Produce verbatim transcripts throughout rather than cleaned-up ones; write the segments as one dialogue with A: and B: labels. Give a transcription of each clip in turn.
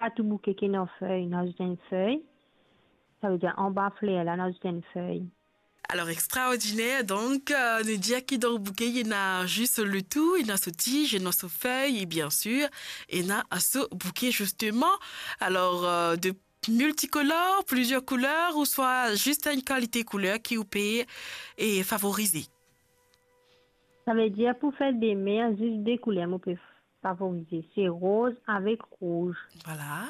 A: pas tout bouquet qui est en feuille, dans une feuille. Ça veut dire en bas fleur, là, dans une feuille.
B: Alors, extraordinaire. Donc, euh, nous dire qu'il dans le bouquet, il y a juste le tout, il y a ce tige, il y a ce feuille, et bien sûr, il y a ce bouquet, justement. Alors, euh, de multicolores, plusieurs couleurs, ou soit juste une qualité couleur qui vous paye et favorisée.
A: Ça veut dire pour faire des mers, juste des couleurs, on peut favoriser. C'est rose avec rouge.
B: Voilà.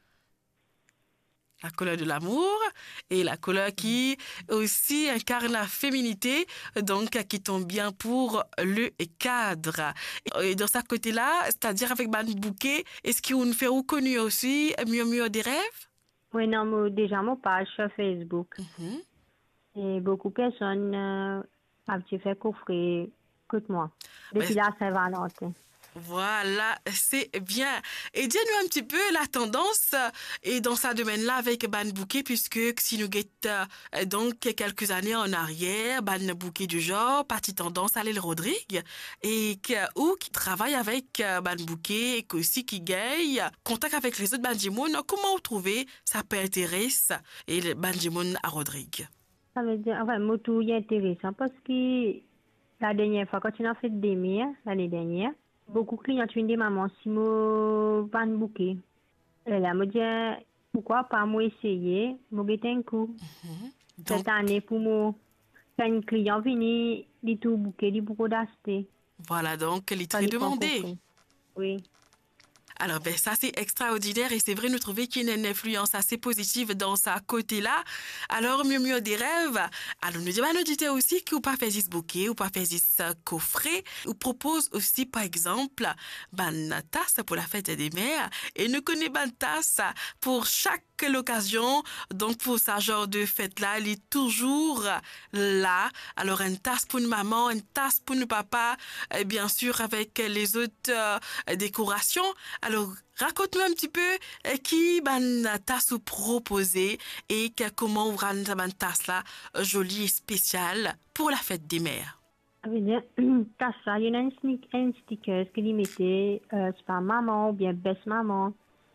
B: La couleur de l'amour et la couleur qui aussi incarne la féminité, donc qui tombe bien pour le cadre. Et dans ce côté-là, c'est-à-dire avec Ban Bouquet, est-ce qu'on nous fait reconnaître aussi Murmure des rêves?
A: Oui, non, moi, déjà, mon page sur Facebook.
B: Mhm.
A: Et beaucoup de personnes euh, ont fait coffrer que moi. Depuis
B: Ben,
A: la Saint-Valentin.
B: voilà, c'est bien. Et dis-nous un petit peu la tendance euh, et dans ce domaine-là avec Ban Bouquet, puisque si nous guettons euh, donc quelques années en arrière, Ban Bouquet du genre, partie tendance à l'île Rodrigue, et que, ou qui travaille avec euh, Ban Bouquet et qui aussi qui gagne contact avec les autres Banjimoun, comment vous trouvez ça peut intéresser et le Banjimoun à Rodrigue?
A: Ça veut dire, enfin, moi, tout est intéressant parce que la dernière fois, quand tu as fait des miens, l'année dernière, beaucoup de clients tu me demandent maman si moi pas de bouquet. Et là, me dit pourquoi pas moi essayer, moi guetter un coup.
B: Donc,
A: Cette année pour moi, quand un client vient, il tout bouquet, il beaucoup d'acheter.
B: voilà, donc, elle est
A: Pas
B: très
A: les prendre
B: demandée.
A: coffret. Oui.
B: Alors, ben, ça, c'est extraordinaire et c'est vrai, nous trouvons qu'il y a une influence assez positive dans sa côté-là. Alors, mieux, mieux des rêves. Alors, nous disons, nous disons aussi qu'on pas faire ce bouquet, ou pas faire ce coffret, ou propose aussi, par exemple, ben, une tasse pour la fête des mères et nous connaissons une tasse pour chaque l'occasion. Donc, pour ce genre de fête-là, elle est toujours là. Alors, une tasse pour une maman, une tasse pour une papa, et bien sûr, avec les autres euh, décorations. Alors, raconte-nous un petit peu euh, qui ban tasse vous proposer et que, comment vous rendez ban tasse là euh, jolie et spéciale pour la fête des mères.
A: Ça veut dire, t'as ça, il y a un, sneak, un sticker qui lui mettait, euh, c'est pas maman ou bien best maman.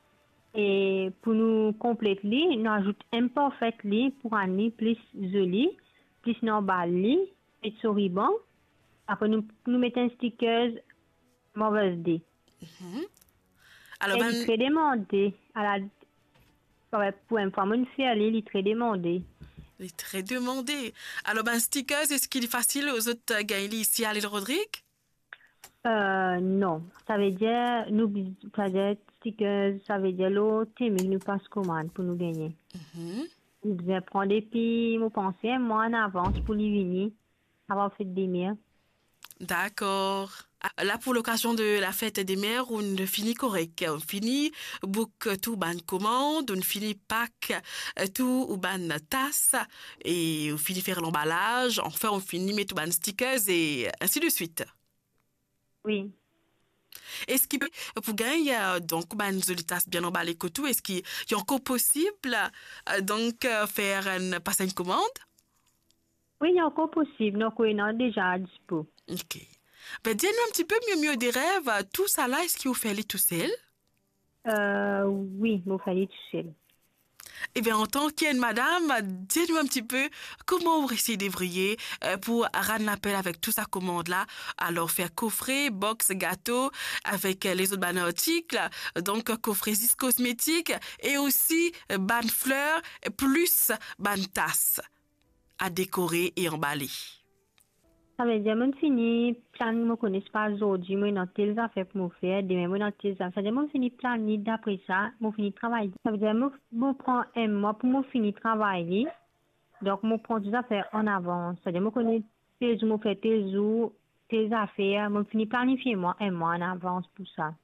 A: Et pour nous compléter, nous ajoutons un parfait lit pour un lit plus joli, plus normal lit, et sur ruban. Après, nous, nous mettons un sticker mauvaise idée.
B: Mhm. Alors,
A: Elle est
B: ben,
A: très demandée. À la, ouais, pour une fois, mon fille, elle est très demandée.
B: il est très demandé. Alors, ben, stickers, est-ce qu'il est facile aux autres euh, gagner ici à l'île Rodrigue?
A: Euh, non. Ça veut dire, nous, ça veut dire stickers, ça veut dire l'autre, mais nous passe commande pour nous gagner.
B: Mhm.
A: Nous devons prendre des puis, nous penser un mois en avance pour les venir, avoir fait des miens.
B: D'accord. Ah, là, pour l'occasion de la fête des mères, on finit correct. On finit book tout ban commande, on finit pack euh, tout ou ban tasse et on finit faire l'emballage. Enfin, on finit mettre tout ban stickers et ainsi de suite.
A: Oui.
B: Est-ce qu'il peut, pour gagner, euh, donc, ban tasse bien emballé que tout, est-ce qu'il est encore possible, euh, donc, euh, faire une, passer une commande?
A: Oui, il y a encore possible. Donc, oui, non, déjà à dispo.
B: Ok. Ben, dis-nous un petit peu mieux, mieux des rêves. Tout ça là, est-ce qu'il vous fait aller tout seul?
A: Euh, oui, il fallait tout seul.
B: Eh bien, en tant qu'une madame, dites-nous un petit peu comment vous essayez de débrouiller euh, pour rendre l'appel avec toute sa commande-là. Alors, faire coffret, box, gâteau avec euh, les autres bannes articles. Donc, euh, coffret six cosmétiques et aussi euh, bannes fleurs plus bannes tasses à décorer et emballer.
A: Ça veut dire, mon fini, plan, je ne connais pas aujourd'hui, moi, dans telles affaires pour me faire, demain, moi, dans telles affaires. Ça veut dire, mon fini plan, d'après ça, mon fini travail. Ça veut dire, moi, prends un mois pour mon fini travail. Donc, moi, prends des affaires en avance. Ça veut dire, moi, connais tes jours, moi, fais tes jours, tes affaires, moi, fini planifier, moi, un mois en avance pour ça.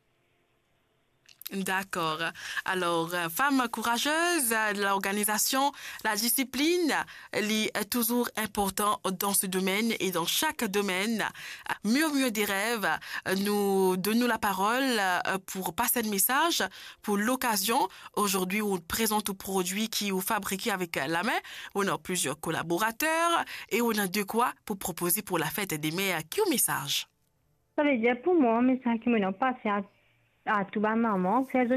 B: D'accord. Alors, euh, femme courageuse, euh, l'organisation, la discipline, elle est toujours important dans ce domaine et dans chaque domaine. Murmure des rêves, euh, nous donnons la parole euh, pour passer le message pour l'occasion. Aujourd'hui, on présente un produit qui est fabriqué avec la main. On a plusieurs collaborateurs et on a de quoi pour proposer pour la fête des mères. Qui au message?
A: Ça veut dire, pour moi, mais ça qui me l'a passé à, à tout bas maman, faire